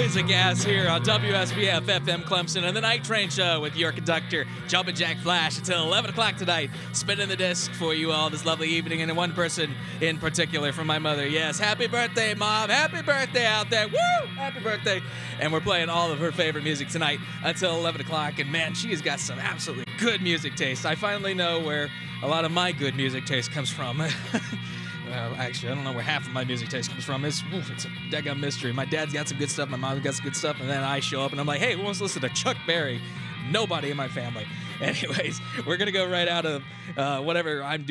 Music Ass here on WSBF FM Clemson and the Night Train Show with your conductor, Jumpin' Jack Flash, until 11 o'clock tonight. Spinning the disc for you all this lovely evening, and one person in particular from my mother. Yes, happy birthday, Mom. Happy birthday out there. Woo! Happy birthday. And we're playing all of her favorite music tonight until 11 o'clock. And man, she has got some absolutely good music taste. I finally know where a lot of my good music taste comes from. Well, actually, I don't know where half of my music taste comes from. It's a daggone mystery. My dad's got some good stuff, my mom's got some good stuff, and then I show up and I'm like, hey, who wants to listen to Chuck Berry? Nobody in my family. Anyways, we're going to go right out of whatever I'm doing.